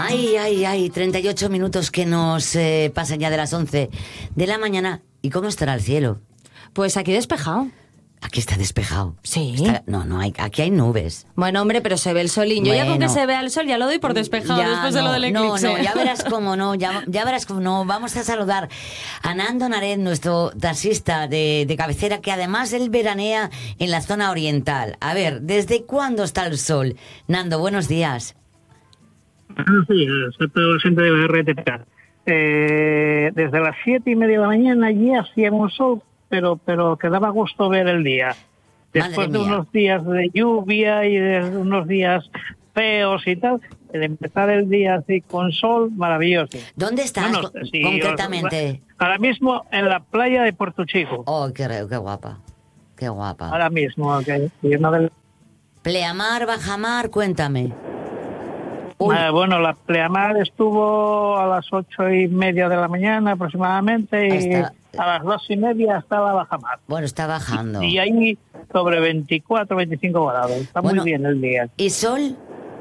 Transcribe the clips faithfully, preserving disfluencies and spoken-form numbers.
Ay, ay, ay, treinta y ocho minutos que nos eh, pasan ya de las once de la mañana. ¿Y cómo estará el cielo? Pues aquí despejado. Aquí está despejado. Sí. Está, no, no, hay, aquí hay nubes. Bueno, hombre, pero se ve el solín. Yo Bueno, ya con que se vea el sol ya lo doy por despejado ya, después no, de lo del eclipse. No, no, ya verás cómo no, ya, ya verás cómo no. Vamos a saludar a Nando Naret, nuestro taxista de, de cabecera, que además él veranea en la zona oriental. A ver, ¿desde cuándo está el sol? Nando, buenos días. Buenos días, soy Pedro Vicente de R T P. Eh, desde las siete y media de la mañana ya hacíamos sol, pero pero quedaba gusto ver el día. Después de unos días de lluvia y de unos días feos y tal, el empezar el día así con sol, maravilloso. ¿Dónde estás Bueno, sí, concretamente? Os, ahora mismo en la playa de Puerto Chico. Oh, qué, qué guapa, qué guapa. Ahora mismo, okay. Del... Pleamar, bajamar, cuéntame. Uh, bueno, la pleamar estuvo a las ocho y media de la mañana aproximadamente y hasta... a las dos y media está la bajamar. Bueno, está bajando. Y, y ahí sobre veinticuatro, veinticinco grados. Está bueno, muy bien el día. ¿Y sol?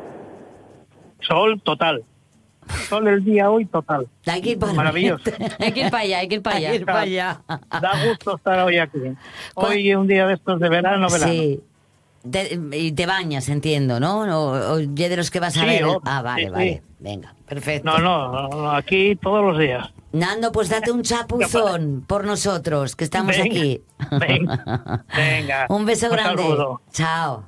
Sol total. Sol el día hoy total. Hay que ir para Maravilloso. Hay que ir para allá, hay que ir para allá. Hay que ir para allá. Da gusto estar hoy aquí. Hoy un día de estos de verano, verano. Sí. Te, y te bañas, entiendo, ¿no? O, o de los que vas a sí, ver. Oh, ah, vale, sí, vale. Sí. Venga, perfecto. No, no, no, aquí todos los días. Nando, pues date un chapuzón por nosotros, que estamos venga, aquí. Venga, venga. Un beso un grande. Saludo. Chao.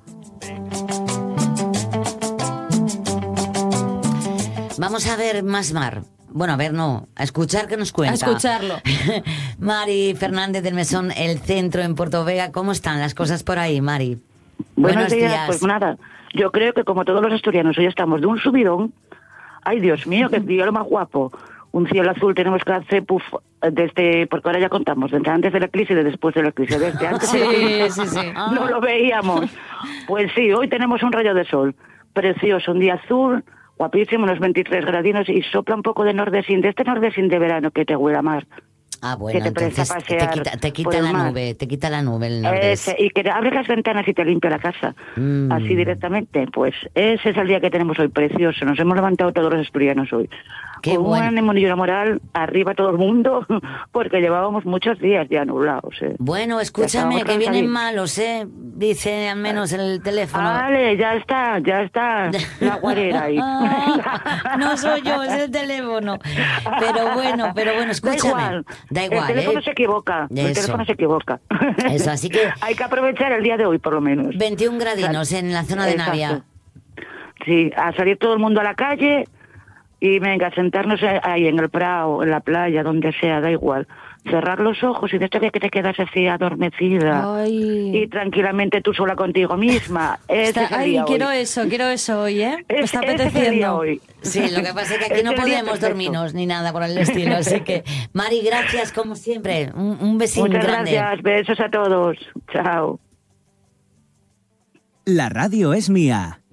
Vamos a ver más mar. Bueno, a ver, no, a escuchar que nos cuenta. A escucharlo. Mari Fernández del Mesón, El Centro en Puerto Vega. ¿Cómo están las cosas por ahí, Mari? Buenos, Buenos días. días. Pues nada, yo creo que como todos los asturianos hoy estamos de un subidón. Ay, Dios mío, que día lo más guapo. Un cielo azul tenemos que hacer puff desde, porque ahora ya contamos, desde antes de la crisis y de después de la crisis. Desde antes sí, de la crisis sí, sí. no lo veíamos. Pues sí, hoy tenemos un rayo de sol. Precioso, un día azul, guapísimo, unos veintitrés gradinos y sopla un poco de nordesín, de este nordesín de verano que te huele a mar. Ah, bueno, te entonces te quita, te quita la mar. nube, te quita la nube el nordés. Ese, y que abres las ventanas y te limpia la casa, mm. así directamente. Pues ese es el día que tenemos hoy, precioso. Nos hemos levantado todos los asturianos hoy. Qué con bueno. un ánimo y una moral arriba todo el mundo, porque llevábamos muchos días ya nublados. ¿eh? Bueno, escúchame, que vienen malos, ¿eh? Dice al menos el teléfono. Vale, ya está, ya está la guarera ahí. No soy yo, es el teléfono. Pero bueno, pero bueno, escúchame. Da igual, da igual el teléfono ¿eh? se equivoca, Eso. el teléfono se equivoca. Eso, así que... Hay que aprovechar el día de hoy, por lo menos. veintiún gradinos en la zona de Exacto. Navia. Sí, a salir todo el mundo a la calle... Y venga, sentarnos ahí en el prado, en la playa, donde sea, da igual. Cerrar los ojos y de esto que te quedas así adormecida. Ay. Y tranquilamente tú sola contigo misma. Ese Está, es el ay, día quiero hoy. eso, quiero eso hoy, ¿eh? Me Es, está ese apeteciendo. es el día hoy. Sí, lo que pasa es que aquí no podemos dormirnos ni nada por el estilo. Así que, Mari, gracias como siempre. Un, un besín Muchas grande. gracias, besos a todos. Chao. La radio es mía.